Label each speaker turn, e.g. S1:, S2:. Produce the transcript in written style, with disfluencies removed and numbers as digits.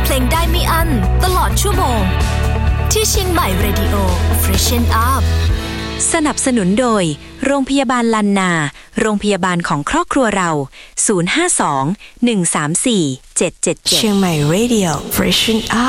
S1: เพลงได้ไม่อั้นตลอดชั่วโมงที่เชียงใหม่ Radio Freshen Up
S2: สนับสนุนโดยโรงพยาบาลลันนาโรงพยาบาลของครอบครัวเรา052 134 777
S3: เชียงใหม่ Radio Freshen Up